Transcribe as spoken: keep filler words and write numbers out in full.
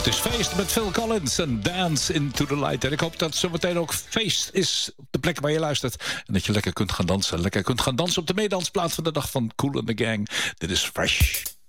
Het is feest met Phil Collins en Dance into the Light. En ik hoop dat het zometeen ook feest is op de plek waar je luistert. En dat je lekker kunt gaan dansen. Lekker kunt gaan dansen op de meedansplaat van de dag van Kool and the Gang. Dit is Fresh.